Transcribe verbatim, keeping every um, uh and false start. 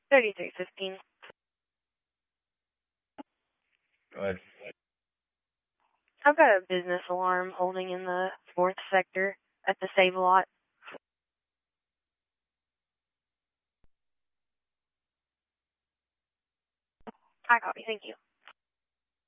thirty-three fifteen. Go ahead. I've got a business alarm holding in the fourth sector at the Save a Lot. I copy, thank you.